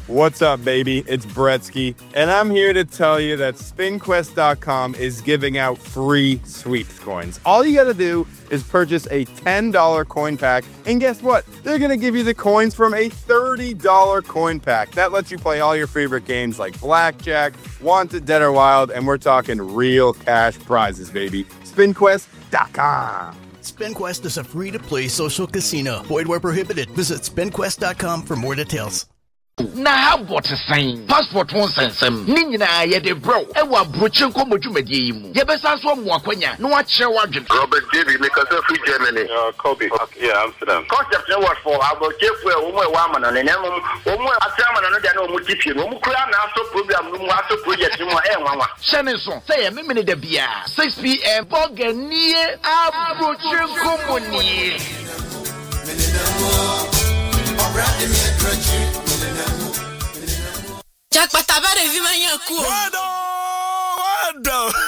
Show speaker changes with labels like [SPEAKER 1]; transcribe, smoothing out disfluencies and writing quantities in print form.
[SPEAKER 1] What's up, baby? It's Bretsky, and I'm here to tell you that SpinQuest.com is giving out free sweeps coins. All you gotta do is purchase a $10 coin pack, and guess what? They're gonna give you the coins from a $30 coin pack. That lets you play all your favorite games like Blackjack, Wanted, Dead or Wild, and we're talking real cash prizes, baby. SpinQuest.com.
[SPEAKER 2] SpinQuest is a free-to-play social casino. Void where prohibited. Visit SpinQuest.com for more details.
[SPEAKER 3] Na how bought a sign passport won sensem ninyina ye de bro e wa brochen ko modwumadi yi mu ye besa so mo akwanya no wa kire wadwen
[SPEAKER 4] Robert David make us free Germany Kobe yeah Amsterdam concept was for about kefu e wo mo e wa amana ne nemu wo mo atiamana no dia na wo mo tipie no mo kura na so program no mo aso project mo e nwanwa
[SPEAKER 3] shene so say ye memene da bia 6 p.m. boganie abrochen ko moni
[SPEAKER 5] Jack Patabare vi manhã cu.
[SPEAKER 6] Wado.